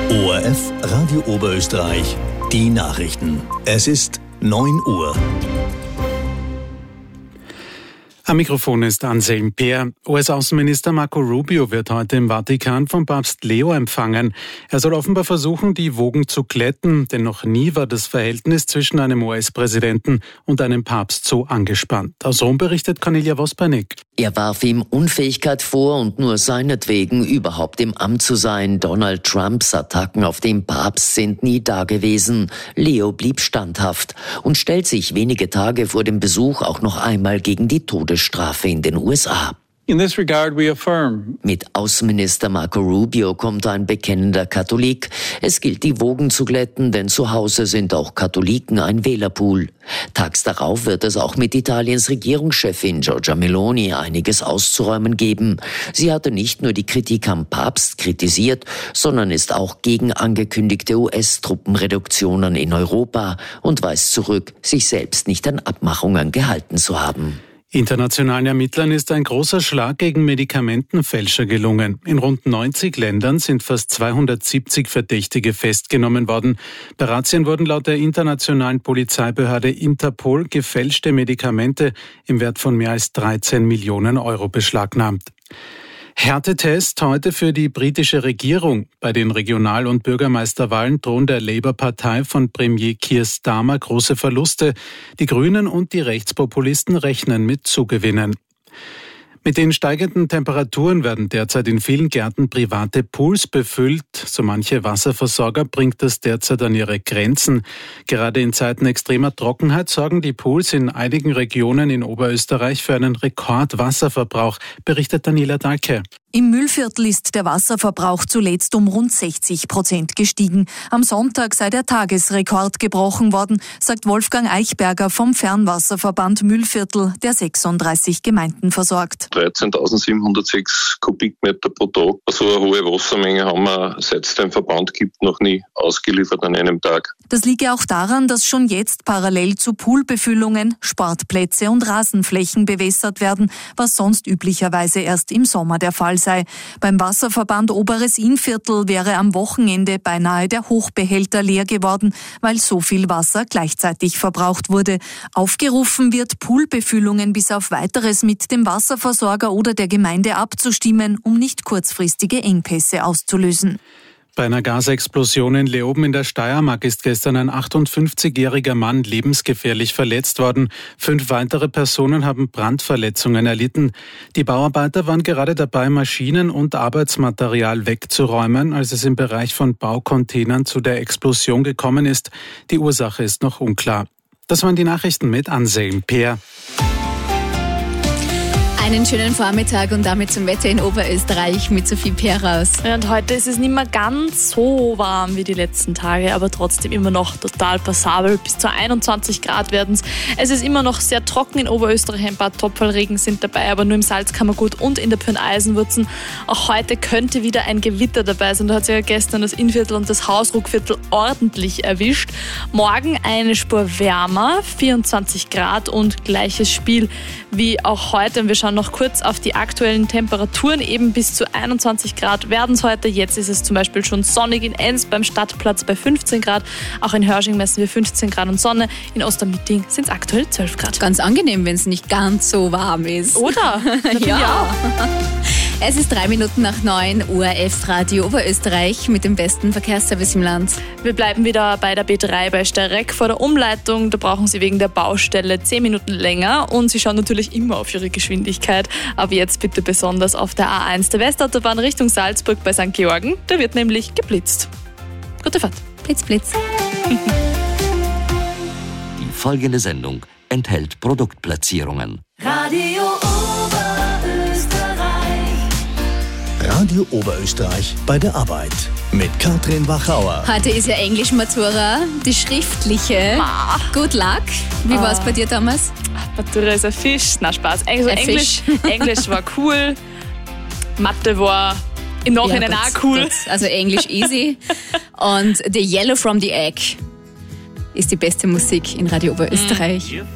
ORF Radio Oberösterreich, die Nachrichten. Es ist 9 Uhr. Am Mikrofon ist Anselm Peer. US-Außenminister Marco Rubio wird heute im Vatikan von Papst Leo empfangen. Er soll offenbar versuchen, die Wogen zu glätten, denn noch nie war das Verhältnis zwischen einem US-Präsidenten und einem Papst so angespannt. Aus Rom berichtet Cornelia Vospernik. Er warf ihm Unfähigkeit vor und nur seinetwegen überhaupt im Amt zu sein. Donald Trumps Attacken auf den Papst sind nie dagewesen. Leo blieb standhaft und stellt sich wenige Tage vor dem Besuch auch noch einmal gegen die Todesstrafe in den USA. In this regard, we affirm. Mit Außenminister Marco Rubio kommt ein bekennender Katholik. Es gilt, die Wogen zu glätten, denn zu Hause sind auch Katholiken ein Wählerpool. Tags darauf wird es auch mit Italiens Regierungschefin Giorgia Meloni einiges auszuräumen geben. Sie hatte nicht nur die Kritik am Papst kritisiert, sondern ist auch gegen angekündigte US-Truppenreduktionen in Europa und weist zurück, sich selbst nicht an Abmachungen gehalten zu haben. Internationalen Ermittlern ist ein großer Schlag gegen Medikamentenfälscher gelungen. In rund 90 Ländern sind fast 270 Verdächtige festgenommen worden. Bei Razzien wurden laut der internationalen Polizeibehörde Interpol gefälschte Medikamente im Wert von mehr als 13 Millionen Euro beschlagnahmt. Härtetest heute für die britische Regierung. Bei den Regional- und Bürgermeisterwahlen drohen der Labour-Partei von Premier Keir Starmer große Verluste. Die Grünen und die Rechtspopulisten rechnen mit Zugewinnen. Mit den steigenden Temperaturen werden derzeit in vielen Gärten private Pools befüllt. So manche Wasserversorger bringt das derzeit an ihre Grenzen. Gerade in Zeiten extremer Trockenheit sorgen die Pools in einigen Regionen in Oberösterreich für einen Rekordwasserverbrauch, berichtet Daniela Dahlke. Im Mühlviertel ist der Wasserverbrauch zuletzt um rund 60% gestiegen. Am Sonntag sei der Tagesrekord gebrochen worden, sagt Wolfgang Eichberger vom Fernwasserverband Mühlviertel, der 36 Gemeinden versorgt. 13.706 Kubikmeter pro Tag. So eine hohe Wassermenge haben wir, seit es den Verband gibt, noch nie ausgeliefert an einem Tag. Das liege auch daran, dass schon jetzt parallel zu Poolbefüllungen Sportplätze und Rasenflächen bewässert werden, was sonst üblicherweise erst im Sommer der Fall sei. Beim Wasserverband Oberes Innviertel wäre am Wochenende beinahe der Hochbehälter leer geworden, weil so viel Wasser gleichzeitig verbraucht wurde. Aufgerufen wird, Poolbefüllungen bis auf Weiteres mit dem Wasserversorger oder der Gemeinde abzustimmen, um nicht kurzfristige Engpässe auszulösen. Bei einer Gasexplosion in Leoben in der Steiermark ist gestern ein 58-jähriger Mann lebensgefährlich verletzt worden. 5 weitere Personen haben Brandverletzungen erlitten. Die Bauarbeiter waren gerade dabei, Maschinen und Arbeitsmaterial wegzuräumen, als es im Bereich von Baucontainern zu der Explosion gekommen ist. Die Ursache ist noch unklar. Das waren die Nachrichten mit Anselm Peer. Einen schönen Vormittag und damit zum Wetter in Oberösterreich mit Sophie Peraus. Ja, und heute ist es nicht mehr ganz so warm wie die letzten Tage, aber trotzdem immer noch total passabel. Bis zu 21 Grad werden es. Es ist immer noch sehr trocken in Oberösterreich. Ein paar Topfallregen sind dabei, aber nur im Salzkammergut und in der Pyrn-Eisenwurzen. Auch heute könnte wieder ein Gewitter dabei sein. Da hat sich ja gestern das Innviertel und das Hausruckviertel ordentlich erwischt. Morgen eine Spur wärmer, 24 Grad und gleiches Spiel wie auch heute. Und wir schauen noch kurz auf die aktuellen Temperaturen. Eben bis zu 21 Grad werden es heute. Jetzt ist es zum Beispiel schon sonnig in Enns beim Stadtplatz bei 15 Grad. Auch in Hörsching messen wir 15 Grad und Sonne. In Ostermitting sind es aktuell 12 Grad. Ganz angenehm, wenn es nicht ganz so warm ist. Oder? Ja. Es ist 3 Minuten nach 9 Uhr, ORF Radio Oberösterreich mit dem besten Verkehrsservice im Land. Wir bleiben wieder bei der B3 bei Steyrek vor der Umleitung. Da brauchen Sie wegen der Baustelle 10 Minuten länger und Sie schauen natürlich immer auf Ihre Geschwindigkeit. Aber jetzt bitte besonders auf der A1 der Westautobahn Richtung Salzburg bei St. Georgen. Da wird nämlich geblitzt. Gute Fahrt. Blitz, Blitz. Die folgende Sendung enthält Produktplatzierungen. Radio Oberösterreich bei der Arbeit mit Katrin Wachauer. Heute ist ja Englisch-Matura, die schriftliche. Good luck. Wie war es bei dir damals? Matura ist ein Fisch. Na, Spaß. Also Englisch war cool. Mathe war im Nachhinein auch cool. Gut. Also Englisch easy. Und The Yellow from the Egg ist die beste Musik in Radio Oberösterreich.